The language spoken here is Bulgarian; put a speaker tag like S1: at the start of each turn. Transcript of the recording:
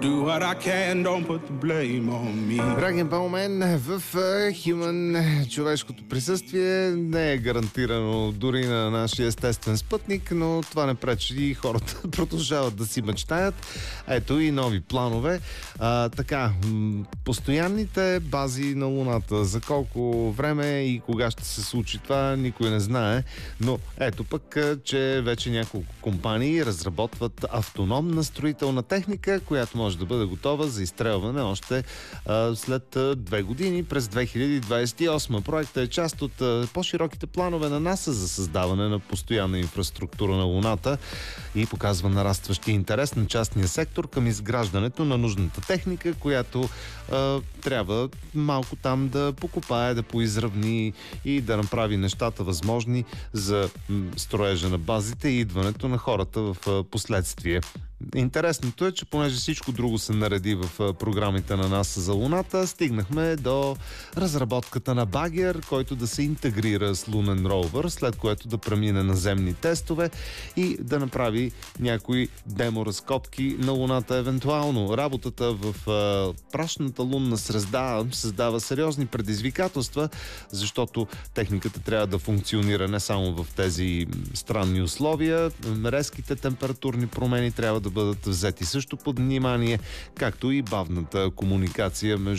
S1: do what I can, don't put the blame on me.
S2: Драги Баумен в Human, човешкото присъствие не е гарантирано дори на нашия естествен спътник, но това не пречи и хората продължават да си мечтаят. Ето и нови планове. Постоянните бази на Луната. За колко време и кога ще се случи това, никой не знае. Но ето пък, че вече няколко компании разработват автономна строителна техника, която може да бъде готова за изстрелване още след 2 години, през 2028. Проектът е част от по-широките планове на НАСА за създаване на постоянна инфраструктура на Луната и показва нарастващия интерес на частния сектор към изграждането на нужната техника, която трябва малко там да покопае, да поизравни и да направи нещата възможни за строежа на базите и идването на хората в последствие. Интересното е, че понеже всичко друго се нареди в програмите на НАСА за Луната, стигнахме до разработката на багер, който да се интегрира с лунен ровър, след което да премине наземни тестове и да направи някои деморазкопки на Луната евентуално. Работата в прашната лунна среда създава сериозни предизвикателства, защото техниката трябва да функционира не само в тези странни условия, резките температурни промени трябва да бъдат взети също под внимание, както и бавната комуникация между